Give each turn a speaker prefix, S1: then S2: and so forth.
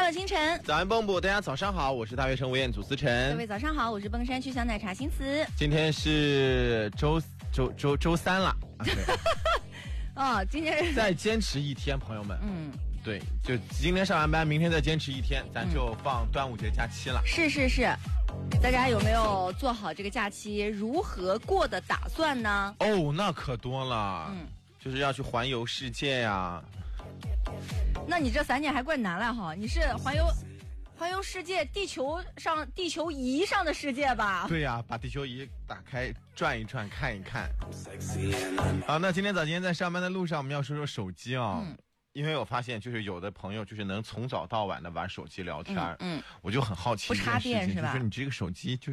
S1: 乐清晨，
S2: 早安蹦布，大家早上好，我是大学生吴彦祖思晨。
S1: 各位早上好，我是崩山区小奶茶新词。
S2: 今天是周三了，对
S1: 哦，今天
S2: 再坚持一天，朋友们。对，就今天上完班，明天再坚持一天，咱就放端午节假期了。
S1: 是，大家有没有做好这个假期如何过的打算呢？
S2: 哦，那可多了，就是要去环游世界呀。
S1: 那你这3年还怪难了哈，你是环游世界，地球仪上的世界吧？
S2: 对呀，把地球仪打开转一转，看一看。好，那今天在上班的路上，我们要说说手机啊。因为我发现，就是有的朋友就是能从早到晚的玩手机聊天，我就很好奇，
S1: 不插电是吧？
S2: 就是你这个手机就